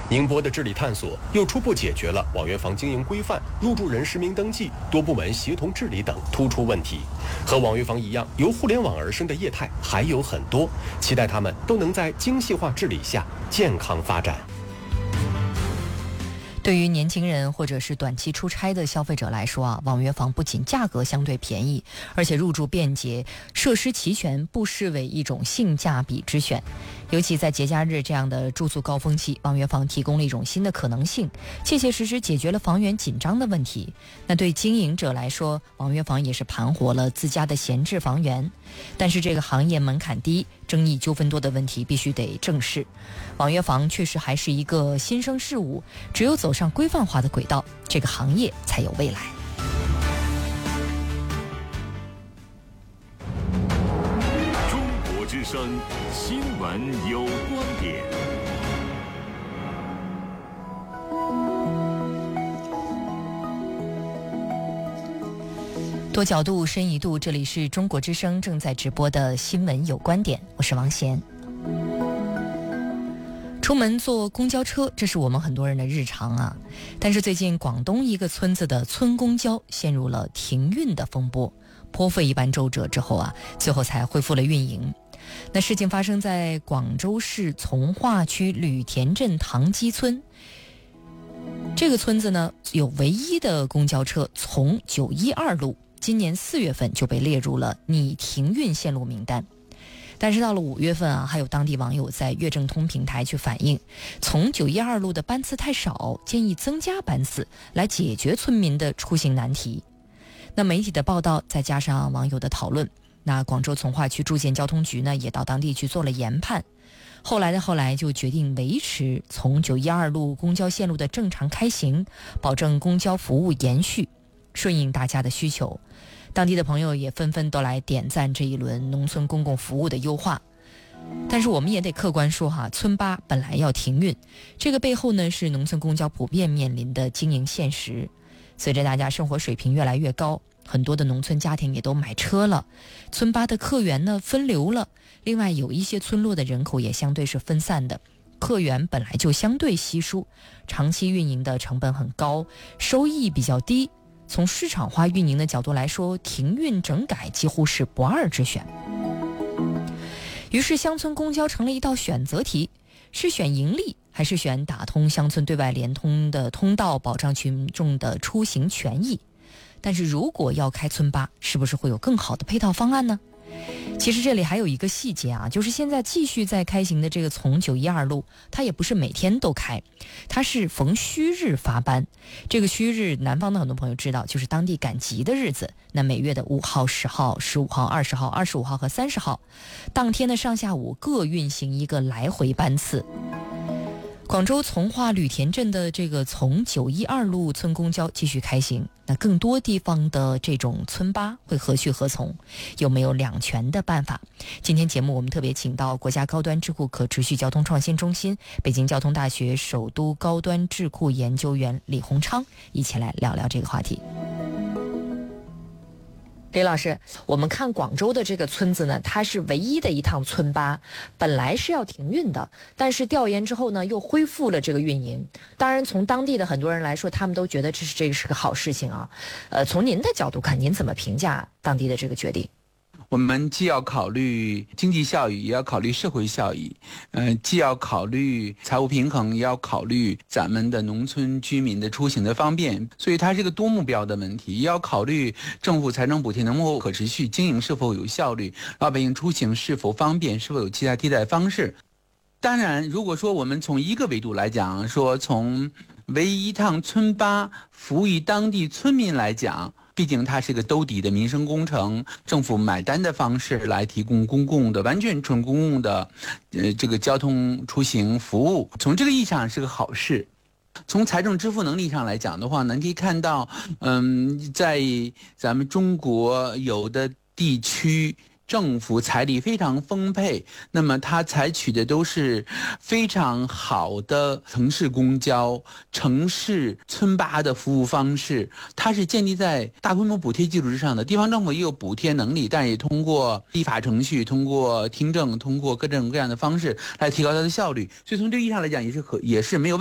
宁波的治理探索又初步解决了网约房经营规范、入住人实名登记、多部门协同治理等突出问题。和网约房一样，由互联网而生的业态还有很多，期待他们都能在精细化治理下健康发展。 对于年轻人或者是短期出差的消费者来说啊，网约房不仅价格相对便宜，而且入住便捷，设施齐全，不失为一种性价比之选。尤其在节假日这样的住宿高峰期，网约房提供了一种新的可能性，切切实实解决了房源紧张的问题。那对经营者来说，网约房也是盘活了自家的闲置房源。但是这个行业门槛低，争议纠纷多的问题必须得正视。网约房确实还是一个新生事物，只有走上规范化的轨道，这个行业才有未来。 中国之声新闻有观点。 多角度深一度，这里是中国之声正在直播的新闻有观点，我是王贤。出门坐公交车，这是我们很多人的日常啊。但是最近广东一个村子的村公交陷入了停运的风波，颇费一番周折之后啊，最后才恢复了运营。那事情发生在广州市从化区吕田镇唐基村。这个村子呢，有唯一的公交车从912路今年4月份就被列入了拟停运线路名单。但是到了5月份啊，还有当地网友在粤政通平台去反映，从912路的班次太少，建议增加班次来解决村民的出行难题。那媒体的报道再加上网友的讨论，那广州从化区住建交通局呢也到当地去做了研判，后来就决定维持从912路公交线路的正常开行，保证公交服务延续，顺应大家的需求。当地的朋友也纷纷都来点赞这一轮农村公共服务的优化。但是我们也得客观说哈，村巴本来要停运，这个背后呢是农村公交普遍面临的经营现实。随着大家生活水平越来越高，很多的农村家庭也都买车了，村巴的客源呢分流了，另外有一些村落的人口也相对是分散的，客源本来就相对稀疏，长期运营的成本很高，收益比较低。从市场化运营的角度来说，停运整改几乎是不二之选。于是乡村公交成了一道选择题，是选盈利还是选打通乡村对外联通的通道，保障群众的出行权益。但是如果要开村巴，是不是会有更好的配套方案呢？其实这里还有一个细节啊，就是现在继续在开行的这个从912路，它也不是每天都开，它是逢虚日发班。这个虚日，南方的很多朋友知道，就是当地赶集的日子。那每月的5号、10号、15号、20号、25号和30号，当天的上下午各运行一个来回班次。广州从化吕田镇的这个从912路村公交继续开行，那更多地方的这种村巴会何去何从？有没有两全的办法？今天节目我们特别请到国家高端智库可持续交通创新中心、北京交通大学首都高端智库研究员李洪昌，一起来聊聊这个话题。李老师，我们看广州的这个村子呢，它是唯一的一趟村巴，本来是要停运的，但是调研之后呢，又恢复了这个运营。当然，从当地的很多人来说，他们都觉得这个是个好事情啊。从您的角度看，您怎么评价当地的这个决定？ 我们既要考虑经济效益，也要考虑社会效益，既要考虑财务平衡，也要考虑咱们的农村居民的出行的方便，所以它是个多目标的问题，也要考虑政府财政补贴能否可持续，经营是否有效率，老百姓出行是否方便，是否有其他替代方式。当然，如果说我们从一个维度来讲，说从唯一一趟村巴服务于当地村民来讲，毕竟它是个兜底的民生工程，政府买单的方式来提供公共的完全纯公共的这个交通出行服务，从这个意义上是个好事。从财政支付能力上来讲的话呢，可以看到在咱们中国有的地区政府财力非常丰沛，那么它采取的都是非常好的城市公交、城市村巴的服务方式，它是建立在大规模补贴基础之上的。地方政府也有补贴能力，但也通过立法程序、通过听证、通过各种各样的方式来提高它的效率。所以从这个意义上来讲，也是没有